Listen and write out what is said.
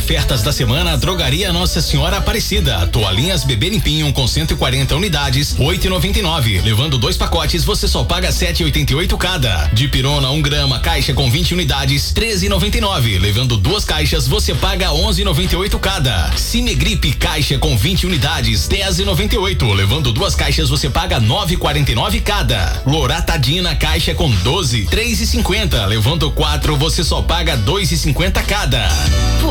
Ofertas da semana, Drogaria Nossa Senhora Aparecida. Toalhinhas bebê limpinho com 140 unidades, 8,99. Levando 2 pacotes, você só paga 7,88 cada. Dipirona 1 grama, caixa com 20 unidades, 13,99. Levando 2 caixas, você paga 11,98 cada. Cinegripe, caixa com 20 unidades, 10,98. Levando 2 caixas, você paga 9,49 cada. Loratadina, caixa com 12, 3,50. Levando 4, você só paga 2,50 cada.